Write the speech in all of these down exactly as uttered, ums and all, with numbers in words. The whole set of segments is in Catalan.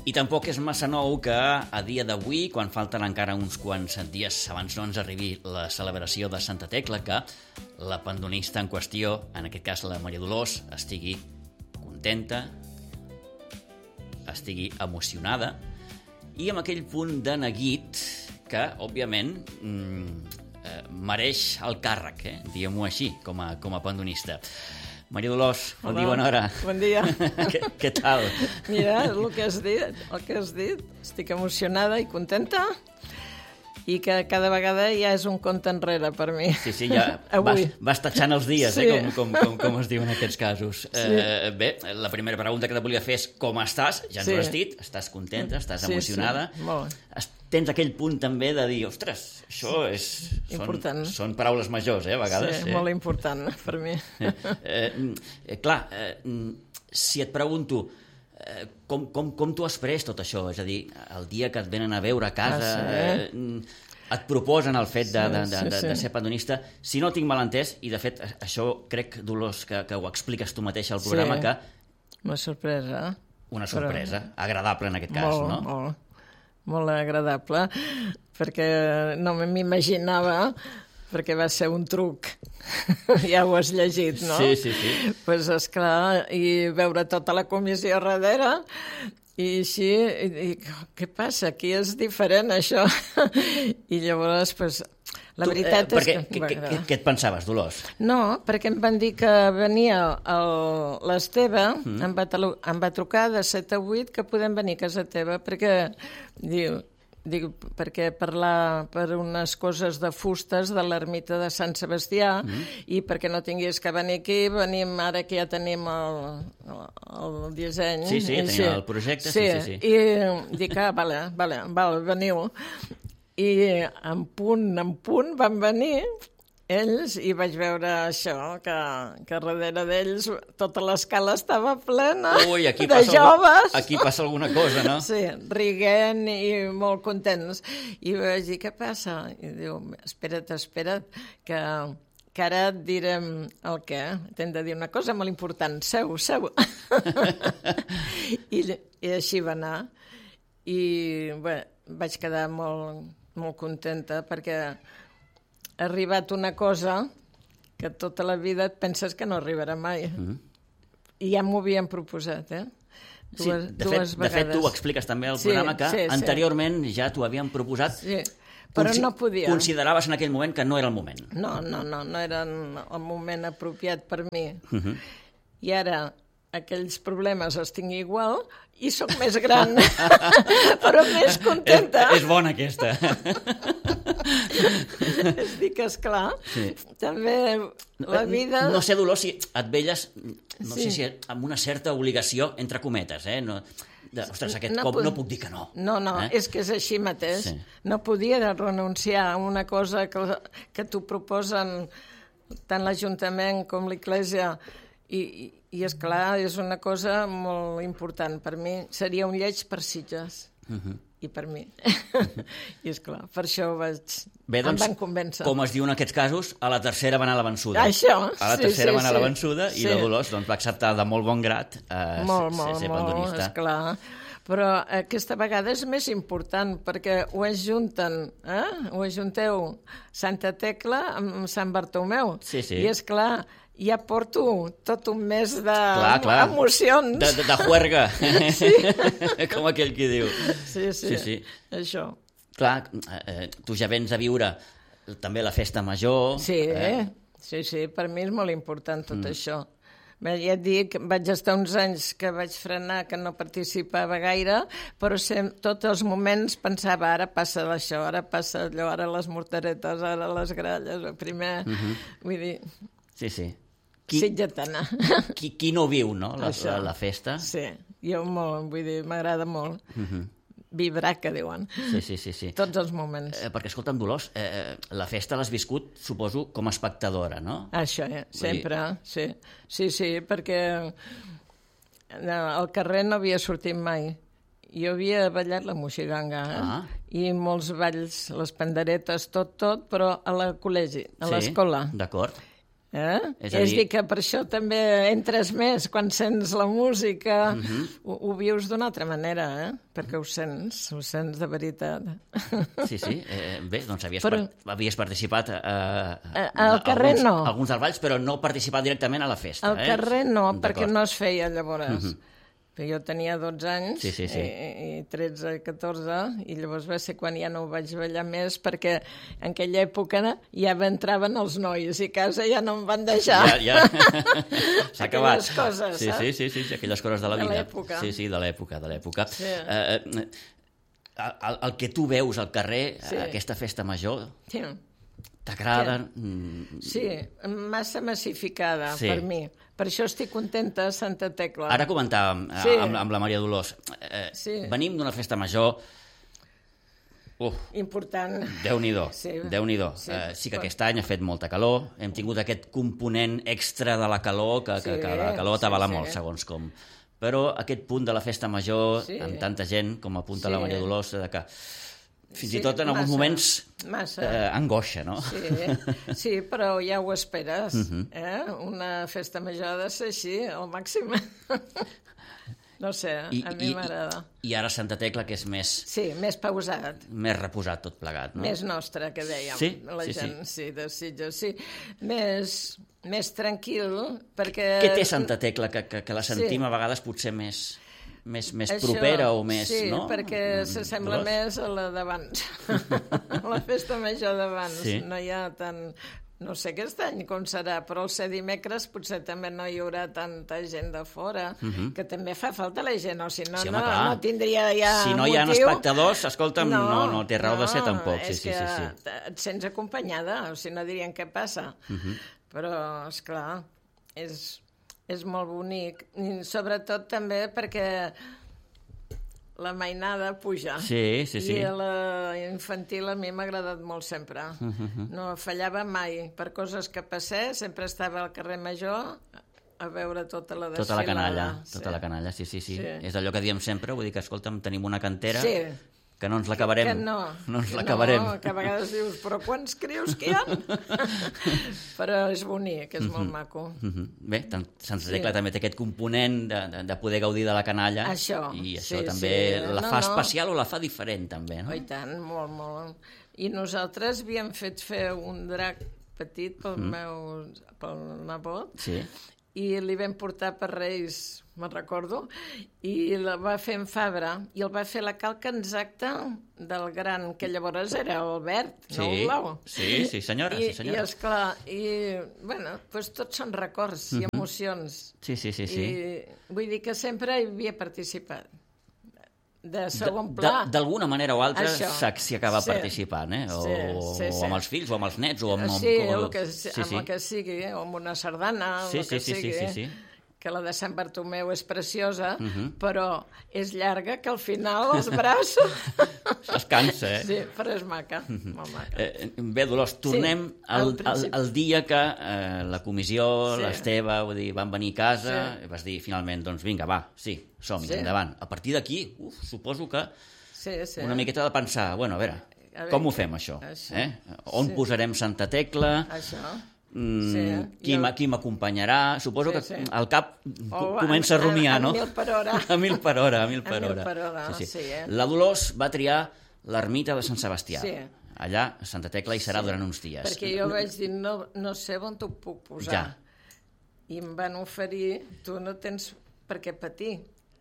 I tampoc és massa nou que a dia d'avui, quan falten encara uns quants dies abans no ens arribi la celebració de Santa Tecla, que la pandonista en qüestió, en aquest cas la Maria Dolors, estigui contenta, estigui emocionada i amb aquell punt de neguit que, òbviament, mm, eh, mereix el càrrec, eh? diguem-ho així, com a, com a pandonista. Maria Dolors, bon Hola, dia, bona hora. Bon dia. què, què tal? Mira, el que has dit, el que has dit, estic emocionada i contenta i que cada vegada ja és un compte enrere per mi. Sí, sí, ja vas, vas tatxant els dies, sí. eh, com, com, com, com es diu en aquests casos. Sí. Eh, bé, la primera pregunta que te volia fer és com estàs? Ja ens sí. ho has dit, estàs contenta, estàs sí, emocionada. Sí, molt. Tens aquell punt també de dir, ostres, això és... Important. Són, són paraules majors, eh, a vegades. Sí, eh? molt important per mi. Eh, eh, clar, eh, si et pregunto, eh, com, com, com t'ho has pres tot això? És a dir, el dia que et venen a veure a casa, ah, sí, eh? eh, et proposen el fet de, de, de, sí, de, sí. de ser pandonista. Si no tinc mal entès, i de fet això crec, Dolors, que, que ho expliques tu mateixa al programa, sí. que... Una sorpresa. Una sorpresa, Però... agradable en aquest cas, molt, no? Molt, molt agradable, perquè no m'imaginava, perquè va ser un truc. Ja ho has llegit, no? Sí, sí, sí. Doncs, pues, esclar, i veure tota la comissió darrere, i així, i, i, què passa? Aquí és diferent, això. I llavors, pues, la tu, veritat eh, és que... Què, què, què, què et pensaves, Dolors? No, perquè em van dir que venia l'Esteve, mm. em, va em va trucar de set a vuit que podem venir a casa teva, perquè diu, diu perquè per, la, per unes coses de fustes de l'ermita de Sant Sebastià mm. i perquè no tinguis que venir aquí, venim ara que ja tenim el, el, el disseny. Sí, sí, tenim sí. el projecte. Sí, sí, sí, sí. I dic, ah, vale, vale, val, veniu. I en punt, en punt van venir ells i vaig veure això, que, que darrere d'ells tota l'escala estava plena Ui, aquí de passa joves. Algú, aquí passa alguna cosa, no? Sí, riguent i molt contents. I vaig dir, què passa? I diu, espera't, espera't, que, que ara et direm el què. T'hem de dir una cosa molt important. Seu, seu. I, I així va anar. I bé, vaig quedar molt... molt contenta, perquè ha arribat una cosa que tota la vida et penses que no arribarà mai. Mm-hmm. I ja m'ho havien proposat, eh? Dues, sí, de, dues fet, de fet, tu ho expliques també al sí, programa, que sí, anteriorment sí. ja t'ho havien proposat, sí, però Consi no podia. Consideraves en aquell moment que no era el moment. No, no, no, no era el moment apropiat per mi. Mm-hmm. I ara aquells problemes els tinc igual i sóc més gran, però més contenta. És, és bona aquesta. És dir que, esclar, sí. també la vida... No sé, Dolors, si et veies, no sí. sé si amb una certa obligació, entre cometes, eh? No, de, ostres, aquest no cop pod... no puc dir que no. No, no, eh? és que és així mateix. Sí. No podia renunciar a una cosa que, que t'ho proposen tant l'Ajuntament com l'Església. I, i, i esclar, és una cosa molt important. Per mi seria un lleig per Sitges. Uh-huh. I per mi. I esclar, per això vaig... Bé, doncs, em van convèncer. Com es diu en aquests casos, a la tercera va anar la vençuda. Això, A la sí, tercera sí, va anar sí. la vençuda i sí. la Dolors doncs, va acceptar de molt bon grat eh, molt, ser, molt, ser molt, pandonista. esclar. Però aquesta vegada és més important perquè ho ajunten, eh? Ho ajunteu Santa Tecla amb Sant Bartomeu. Sí, sí. I esclar, ja porto tot un mes de clar, clar. emocions. De, de, de juerga, sí. com aquell qui diu. Sí, sí, sí, sí. això. Clar, eh, tu ja vens a viure també la festa major. Sí, eh? sí, sí, per mi és molt important tot Mm. això. Bé, ja et dic, vaig estar uns anys que vaig frenar, que no participava gaire, però sem tots els moments pensava, ara passa això, ara passa allò, ara les mortaretes, ara les gralles, primer, Mm-hmm. vull dir... Sí, sí. Qui, Sitgetana. qui, qui no viu, no?, la, Això. la, la festa. Sí, jo molt, vull dir, m'agrada molt. Mm-hmm. Vibrar, que diuen. Sí, sí, sí, sí. Tots els moments. Eh, perquè, escolta'm, Dolors, eh, la festa l'has viscut, suposo, com a espectadora, no? Això, eh? sempre, dir... sí. Sí, sí, perquè al carrer no havia sortit mai. Jo havia ballat la moixiganga, eh? Ah. I molts balls, les panderetes, tot, tot, però a la col·legi, a sí, l'escola. D'acord. Eh? És És, a és dir... dir, que per això també entres més quan sents la música, uh-huh. ho, ho vius d'una altra manera, eh? Perquè ho sents, ho sents de veritat. Sí, sí. Eh, bé, doncs havies, però... part... havies participat a, a, al carrer alguns, no. alguns dels balls, però no participat directament a la festa. Al eh? carrer no, perquè no es feia llavors. Uh-huh. Jo tenia dotze anys sí, sí, sí. I, i tretze, catorze, i llavors va ser quan ja no ho vaig ballar més, perquè en aquella època ja entraven els nois i a casa ja no em van deixar. Ja, ja. S'ha acabat. Aquelles coses, sí, saps? Sí, sí, sí, sí, aquelles coses de la vida. De l'època. Sí, sí, de l'època, de l'època. Sí. Eh, el, el que tu veus al carrer, sí. aquesta festa major, sí. t'agrada? Sí, massa massificada sí. per mi. Per això estic contenta a Santa Tecla. Ara comentàvem sí. amb, amb la Maria Dolors. Eh, sí. Venim d'una festa major... Uf, important. Déu-n'hi-do, sí. Déu-n'hi-do. Sí. Uh, sí que aquest any ha fet molta calor, hem tingut aquest component extra de la calor, que, sí, que, que la calor t'avala sí, molt, sí. segons com. Però aquest punt de la festa major, sí. amb tanta gent, com apunta sí. la Maria Dolors, de que fins sí, i tot en alguns massa, moments massa. Eh, angoixa, no? Sí, sí, però ja ho esperes. Uh-huh. eh? Una festa major ha de ser així, al màxim. No sé, I, a mi m'agrada. I, I ara Santa Tecla, que és més... Sí, més pausat. Més reposat tot plegat, no? Més nostre, que dèiem. Sí? La sí, gent, sí. sí, de Sitges, sí. Més, més tranquil, perquè... Què té Santa Tecla, que, que, que la sentim sí. a vegades potser més... més, més Això, propera o més... Sí, no? perquè s'assembla Dolors? més a la d'abans. La festa major d'abans. Sí. No hi ha tant... No sé aquest any com serà, però el ser dimecres potser també no hi haurà tanta gent de fora, uh-huh. que també fa falta la gent, o si no, sí, no, home, no tindria ja si no motiu. hi ha espectadors, escolta'm, no, no, no té raó no, de ser tampoc. Sí, és sí, que sí, sí. et sents acompanyada, o si no dirien què passa. Uh-huh. Però, esclar, és... és molt bonic, i sobretot també perquè la mainada puja. Sí, sí, sí. I la infantil a mi m'ha agradat molt sempre. Uh-huh. No fallava mai. Per coses que passés, sempre estava al carrer Major a veure tota la desfilada. Tota la canalla, sí. tota la canalla, sí, sí, sí, sí. És allò que diem sempre, vull dir que, escolta'm, tenim una cantera... Sí. Que no ens l'acabarem. Que no. No ens l'acabarem. No, que a vegades dius, però quants crios que hi ha? Però és bonic, és molt maco. Mm-hmm. Bé, Santa Tecla sí. també té aquest component de, de, de poder gaudir de la canalla. Això. I això sí, també sí. la no, fa no. especial o la fa diferent, també, no? Oh, i tant, molt, molt. I nosaltres havíem fet fer un drac petit pel mm. meu pel nebot. Sí. I li vam portar per Reis, me'n recordo, i la va fer en Fabra, i el va fer la calca exacta del gran, que llavors era Albert, sí, no el Blau. Sí, sí, senyora, I, sí, senyora. I, esclar, i, bueno, doncs tots són records i emocions. Sí, sí, sí, sí. I vull dir que sempre hi havia participat. De segon pla. D'alguna manera o altra s'hi acaba sí. participant, eh? O, sí, sí, sí. o amb els fills, o amb els nets, o amb... Sí, o... el que, sí, amb sí. el que sigui, o amb una sardana, sí, el que sí, sigui. Sí, sí, sí. Que la de Sant Bartomeu és preciosa, uh-huh. però és llarga, que al final els braços... Es cansa, eh? Sí, però és maca, uh-huh. molt maca. Eh, bé, Dolors, tornem sí, al, al, al dia que eh, la comissió, sí. l'Esteve, vull dir, van venir a casa, sí. i vas dir finalment, doncs vinga, va, sí, som-hi, sí. endavant. A partir d'aquí, uf, suposo que sí, sí. una miqueta de pensar, bueno, a veure, a veure com ho fem, això? això. Eh? On sí. posarem Santa Tecla? Això... Mm, sí, qui, el... qui m'acompanyarà? Suposo sí, sí. que al cap oh, comença a rumiar, a, a, no? A mil per hora. A mil per hora, a mil per a hora. Mil per hora sí, sí. Sí, eh? La Dolors va triar l'ermita de Sant Sebastià. Sí. Allà, a Santa Tecla, hi serà sí. durant uns dies. Perquè jo vaig dir, no, no sé on t'ho puc posar. Ja. I em van oferir, tu no tens per què patir.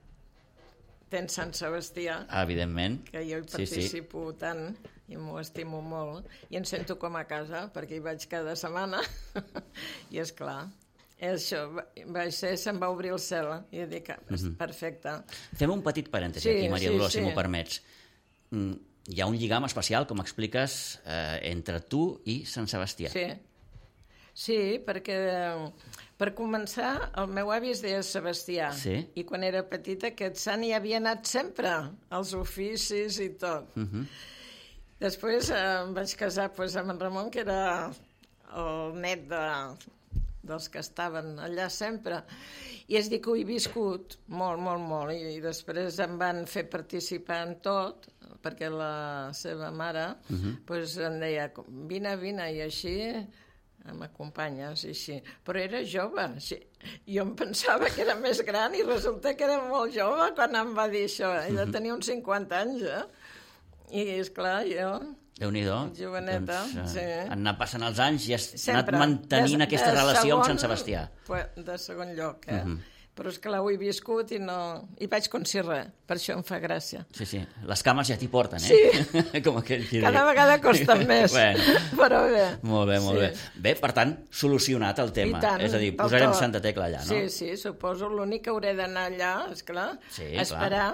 Tens Sant Sebastià. Ah, evidentment. Que jo hi participo sí, sí. tant i m'ho estimo molt. I em sento com a casa, perquè hi vaig cada setmana. I és clar, això, va ser, se'm va obrir el cel. I jo dic, mm-hmm. perfecte. Fem un petit parèntesi sí, aquí, Maria sí, Dolors, sí. si m'ho permets. Mm, hi ha un lligam especial, com expliques, eh, entre tu i Sant Sebastià. Sí, sí, perquè... Per començar, el meu avi es deia Sebastià, sí? I quan era petita aquest sant hi havia anat sempre, als oficis i tot. Uh-huh. Després eh, em vaig casar pues, amb en Ramon, que era el net de, dels que estaven allà sempre, i és dir que ho he viscut molt, molt, molt, i, i després em van fer participar en tot, perquè la seva mare uh-huh. pues, em deia, vine, vine, i així... m'acompanyes i així. Però era jove. Sí. Jo em pensava que era més gran i resulta que era molt jove quan em va dir això. Ella tenia uns cinquanta anys, eh? I, esclar, jo... Déu-n'hi-do. Joveneta, doncs, sí. Han anat passant els anys i has Sempre. anat mantenint de, aquesta de relació segon, amb Sant Sebastià. De segon lloc, eh? Uh-huh. Però és que l'ho he viscut i no... I vaig com si res. Per això em fa gràcia. Sí, sí. Les cames ja t'hi porten, eh? Sí. Com aquell qui Cada diu. vegada costa més. Bueno. Però bé. Molt bé, molt Sí. bé. Bé, per tant, solucionat el tema. I tant, és a dir, del posarem tot. Santa Tecla allà, no? Sí, sí, suposo. L'únic que hauré d'anar allà, esclar, Sí, a esperar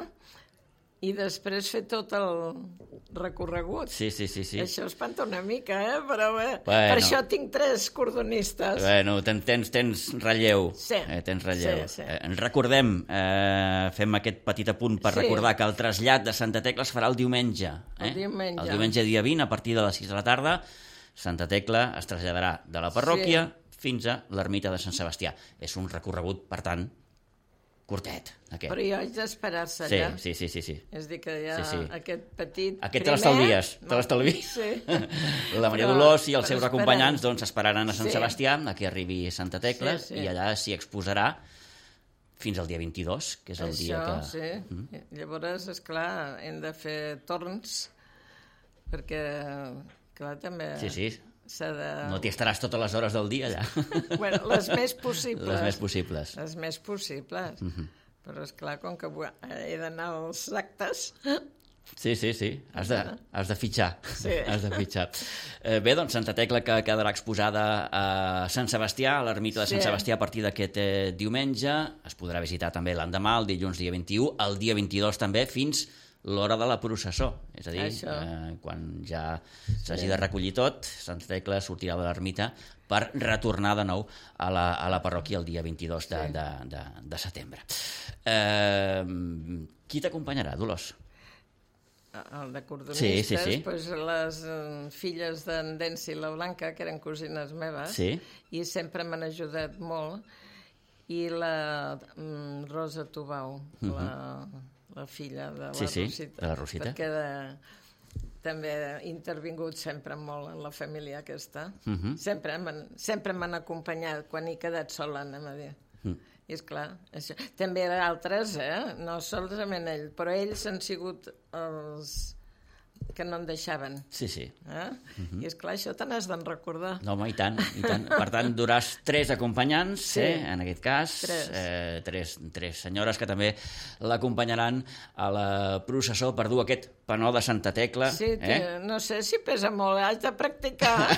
i després fer tot el recorregut. Sí, sí, sí. sí. Això espanta una mica, eh? Però bé, Bueno. per això tinc tres cordonistes. Bueno, ten, tens, tens relleu. Sí. Eh, tens relleu. Sí, sí. Eh, ens recordem, eh, fem aquest petit apunt per Sí. recordar que el trasllat de Santa Tecla es farà el diumenge. Eh? El diumenge. El diumenge dia vint, a partir de les sis de la tarda, Santa Tecla es traslladarà de la parròquia sí. fins a l'ermita de Sant Sebastià. És un recorregut, per tant, curtet, aquest. Però jo haig d'esperar-se Sí, allà. sí, sí, sí, sí. És dir, que hi ha Sí, sí. aquest petit Aquest te primer... l'estalvies, te l'estalvies. Sí. La Maria Però- Dolors i els però seus esperem. acompanyants doncs, esperaran a Sant Sí. Sebastià a que arribi Santa Tecla Sí, sí. i allà s'hi exposarà fins al dia vint-i-dos, que és el Això, dia que... sí. Mm. Llavors, esclar, hem de fer torns, perquè, clar, també... Sí, sí. S'ha de... No t'hi estaràs totes les hores del dia allà. Bueno, les més possibles. Les més possibles. Les més possibles. Mm -hmm. Però, esclar, com que he d'anar als actes... Sí, sí, sí. Has de, has de fitxar. Sí. Has de fitxar. Eh, bé, doncs Santa Tecla que quedarà exposada a Sant Sebastià, a l'ermita de Sant Sí. Sebastià a partir d'aquest eh, diumenge. Es podrà visitar també l'endemà, el dilluns dia vint-i-u, el dia vint-i-dos també, fins l'hora de la processó. És a dir, eh, quan ja s'hagi de recollir tot, Santa Tecla sortirà de l'ermita per retornar de nou a la, a la parròquia el dia vint-i-dos de, Sí. de, de, de setembre. Eh, qui t'acompanyarà, Dolors? El de cordonistes, Sí, sí, sí. Pues les eh, filles d'en Densi i la Blanca, que eren cosines meves, Sí. i sempre m'han ajudat molt, i la mm, Rosa Tubau, uh -huh. la, la filla de la Sí, sí, Rosita. de la Rosita. Perquè de, també ha intervingut sempre molt en la família aquesta. Uh -huh. Sempre m'han sempre m'han acompanyat quan he quedat sola, anem a dir. Mm. I esclar, això. També altres, eh? No solament ell, però ells han sigut els que no em deixaven. Sí, sí. Eh? Uh-huh. I esclar, això te n'has d'en recordar. No, home, i tant, i tant. Per tant, duràs tres acompanyants, Sí. eh, en aquest cas, Tres. Eh, tres, tres senyores que també l'acompanyaran a la processó per dur aquest panó de Santa Tecla. Sí, eh? que, no sé si pesa molt, haig de practicar.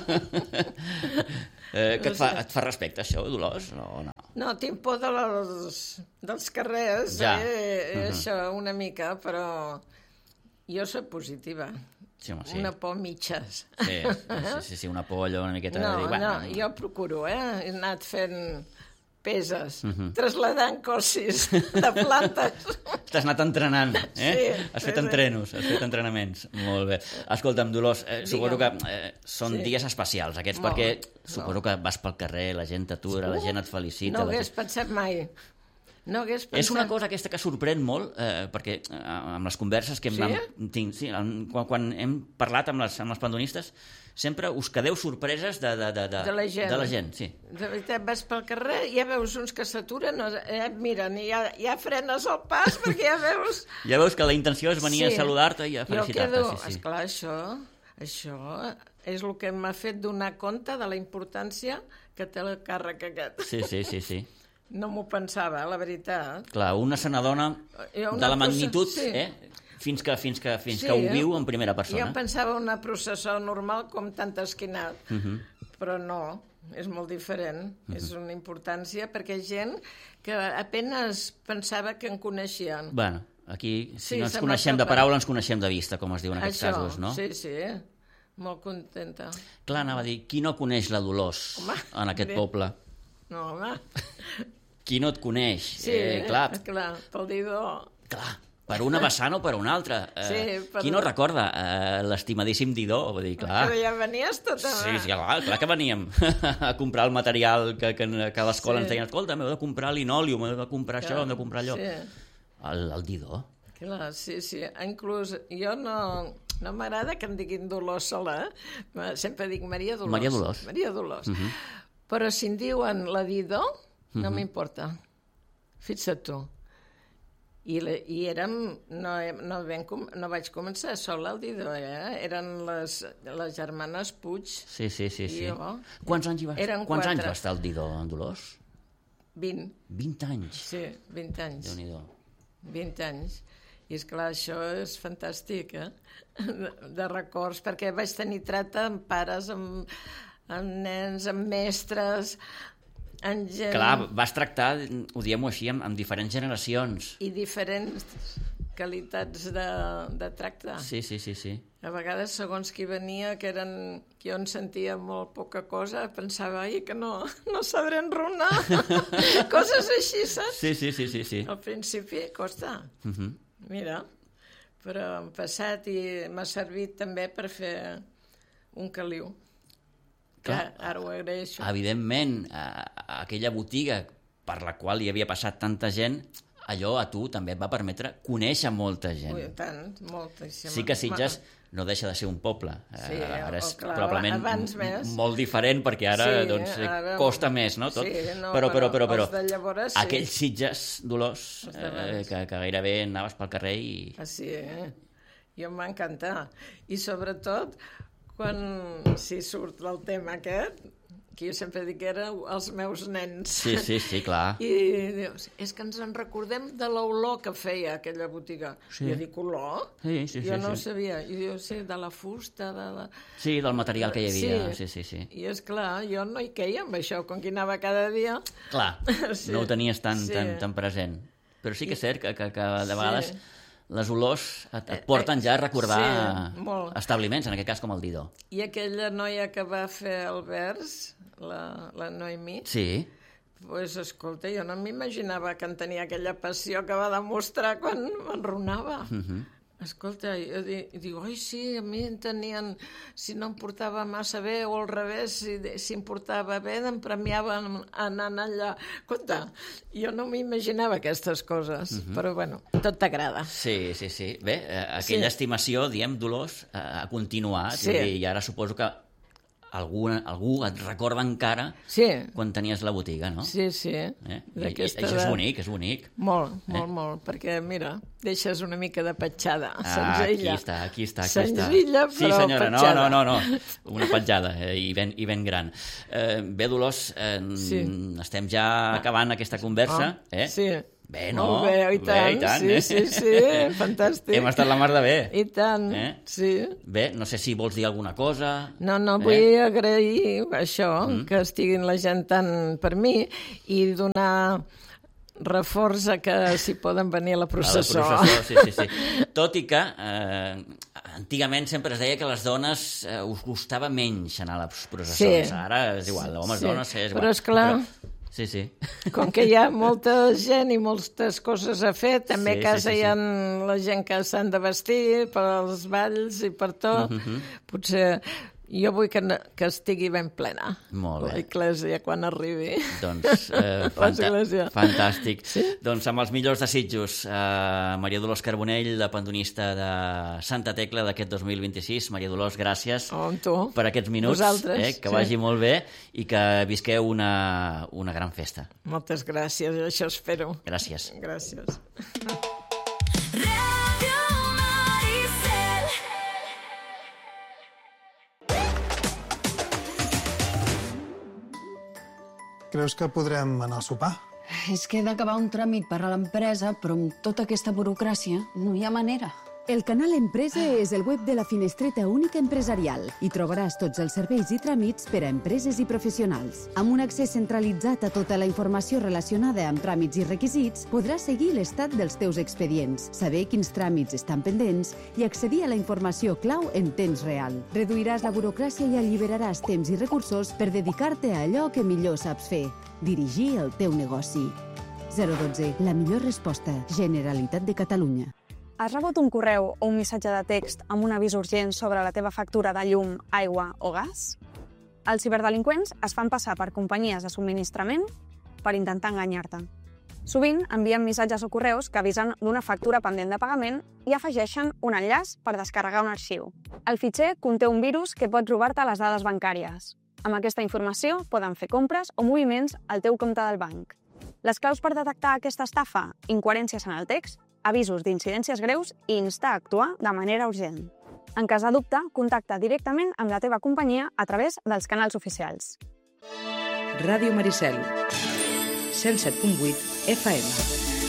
eh, que et fa, et fa respecte, això, Dolors? No, no. No, tinc por dels, dels carrers, Ja. eh? Uh-huh. Això una mica, però jo soc positiva. Sí, home, sí. Una por mitges. Sí, sí, sí, sí, una por allò una miqueta... No, de dir, bueno, no, jo procuro, eh? He anat fent peses, Mhm. trasladant cossis de plantes. T'has anat entrenant, eh? Sí, has fet sí, sí. entrenos, has fet entrenaments. Molt bé. Escolta'm, Dolors, eh, suposo que eh, són Sí. dies especials aquests, Molt, perquè molt. suposo que vas pel carrer, la gent t'atura, la gent et felicita. No la hagués gent... pensat mai. No hagués pensat... És una cosa aquesta que sorprèn molt, eh, perquè eh, amb les converses que hem, Sí? amb, tinc, sí, amb, quan, quan hem parlat amb les, amb els pandonistes, sempre us quedeu sorpreses de, de, de, de, De la gent. de la gent, sí. De veritat, vas pel carrer i ja veus uns que s'aturen, no, eh, et miren i ja, ja frenes el pas perquè ja veus... Ja veus que la intenció és venir Sí. a saludar-te i a felicitar-te. Jo quedo... Sí, sí. Esclar, això, això és el que m'ha fet donar compte de la importància que té el càrrec aquest. Sí, sí, sí, sí. No m'ho pensava, la veritat. Clar, una se n'adona Jo de una la magnitud, process- sí. eh? fins que, fins que, fins Sí, que ho eh? viu en primera persona. Jo pensava una processó normal com tant esquinat, Uh -huh. però no, és molt diferent. Uh -huh. És una importància perquè gent que apenas pensava que en coneixien. Bueno, aquí, si Sí, no ens se coneixem m'ha de paraula, ens coneixem de vista, com es diu en aquests Això, casos, no? sí, sí, molt contenta. Clar, anava a dir, qui no coneix la Dolors Home, en aquest bé. poble? No, home, Qui no et coneix? sí, eh, clar, clar, pel Didó. clar, per una vessant o per una altra. Eh, Sí, per- Qui no recorda eh, l'estimadíssim Didó? Vull dir, clar... Però ja venies tota... Sí, sí, clar, clar que veníem a comprar el material que, que, que a l'escola Sí. ens deien, escolta, m'heu de comprar linòlium, m'heu de comprar això, hem de comprar allò. Sí. El, el Didó. Clar, sí, sí. Inclús jo no... No m'agrada que em diguin Dolors sola, eh? Sempre dic Maria Dolors. Maria Dolors. Maria Dolors. Uh -huh. Però si em diuen la Didó, no uh -huh. Mhm. m'importa. Fixa't tu. I, la, i érem... No, no, ben, no vaig començar sola al Didó, eh? Eren les, les germanes Puig. Sí, sí, sí. sí. Jo. Quants anys hi va, Eren quants quatre. anys va estar al Didó, en Dolors? vint. vint anys. Sí, vint anys. Déu-n'hi-do. vint anys. I és clar, això és fantàstic, eh? De, de records, perquè vaig tenir tracte amb pares, amb, amb nens, amb mestres, amb gent... Clar, vas tractar, ho diem-ho així, amb, amb diferents generacions. I diferents qualitats de, de tracte. Sí, sí, sí, sí. A vegades, segons qui venia, que eren... que jo en sentia molt poca cosa, pensava, ai, que no, no sabré enrunar. Coses així, saps? Sí, sí, sí, sí, sí. Al principi costa. Uh -huh. Mira, però hem passat i m'ha servit també per fer un caliu. Que Clar. ara ho agraeixo. Evidentment, a, a aquella botiga per la qual hi havia passat tanta gent, allò a tu també et va permetre conèixer molta gent. Ui, tant, moltíssima. Sí que Sitges no deixa de ser un poble. Sí, eh, ara és oh, clar, probablement abans més. molt diferent perquè ara, Sí, doncs, ara- costa més, no? Tot. Sí, no, però, però, però, però, els de llavors, sí. aquells Sitges, Dolors, Els eh, d'abans. que, que gairebé anaves pel carrer i... Ah, sí, eh? Jo em va encantar. I sobretot, quan si surt del tema aquest, que jo sempre dic que eren els meus nens. Sí, sí, sí, clar. I dius, és que ens en recordem de l'olor que feia aquella botiga. Sí. Jo dic, olor? Sí, sí, jo sí, no sí. ho sabia. I diu, sí, de la fusta, de la... Sí, del material que hi havia, sí, sí, sí. I és clar, jo no hi queia amb això, com que hi anava cada dia. Clar, Sí. no ho tenies tan, Sí. tan, tan present. Però sí que és cert que, que, que de Sí. vegades les olors et, et porten ja a recordar Sí, molt. establiments, en aquest cas com el Didó. I aquella noia que va fer el vers, la, la Noemí, Sí, pues, escolta, jo no m'imaginava que en tenia aquella passió que va demostrar quan m'enronava. uh -huh. Escolta, jo di- dic, oi, sí, a mi en tenien, si no em portava massa bé, o al revés, si, si em portava bé, em premiaven anant allà. Escolta, jo no m'imaginava aquestes coses, uh -huh. però bueno, tot t'agrada. Sí, sí, sí. Bé, eh, aquella Sí. estimació, diem, Dolors, eh, ha continuat, Sí. i, i ara suposo que algú, algú et recorda encara Sí, quan tenies la botiga, no? sí, sí. Eh? I, i, D'aquesta això és edat. bonic, és bonic. Molt, molt, molt, perquè, mira, deixes una mica de petjada, Ah, aquí senzilla. està, aquí està, aquí Senzilla, està. Sí, però senyora, no, petjada. no, no, no, una petjada, eh, i, ben, i ben gran. Eh, bé, Dolors, eh, Sí. estem ja acabant aquesta conversa. Ah, eh? sí. Bé, no? Molt bé, i tant, bé, i tant sí, eh? sí, sí, fantàstic. Hem estat la mar de bé. I tant, Eh? sí. Bé, no sé si vols dir alguna cosa. No, no, Eh? vull agrair això, mm. que estiguin la gent tant per mi i donar reforç a que s'hi poden venir a la A la processó. processó, sí, sí, sí. Tot i que eh, antigament sempre es deia que les dones eh, us costava menys anar a les processons. Sí. Ara és igual, homes, Sí. dones, és igual. Però, esclar, Sí, sí. com que hi ha molta gent i moltes coses a fer, també Sí, a casa sí, sí, sí. hi ha la gent que s'han de vestir pels balls i per tot. Mhm. Potser jo vull que, no- que estigui ben plena Molt bé. l'església quan arribi. Doncs eh, fanta L'església. fantàstic. Sí? Doncs amb els millors desitjos, eh, Maria Dolors Carbonell, la pandonista de Santa Tecla d'aquest dos mil vint-i-sis. Maria Dolors, gràcies Oh, amb tu. per aquests minuts. Vosaltres, Eh, que sí. vagi molt bé i que visqueu una, una gran festa. Moltes gràcies, això espero. Gràcies. Gràcies. Radio Maricel. Creus que podrem anar a sopar? És que he d'acabar un tràmit per a l'empresa, però amb tota aquesta burocràcia no hi ha manera. El canal Empresa és el web de la Finestreta Única Empresarial. Hi trobaràs tots els serveis i tràmits per a empreses i professionals. Amb un accés centralitzat a tota la informació relacionada amb tràmits i requisits, podràs seguir l'estat dels teus expedients, saber quins tràmits estan pendents i accedir a la informació clau en temps real. Reduiràs la burocràcia i alliberaràs temps i recursos per dedicar-te a allò que millor saps fer, dirigir el teu negoci. zero dotze, la millor resposta. Generalitat de Catalunya. Has rebut un correu o un missatge de text amb un avís urgent sobre la teva factura de llum, aigua o gas? Els ciberdelinqüents es fan passar per companyies de subministrament per intentar enganyar-te. Sovint envien missatges o correus que avisen d'una factura pendent de pagament i afegeixen un enllaç per descarregar un arxiu. El fitxer conté un virus que pot robar-te les dades bancàries. Amb aquesta informació poden fer compres o moviments al teu compte del banc. Les claus per detectar aquesta estafa, incoherències en el text, avisos d'incidències greus i instar a actuar de manera urgent. En cas de dubte, contacta directament amb la teva companyia a través dels canals oficials. Ràdio Maricel, cent set punt vuit F M.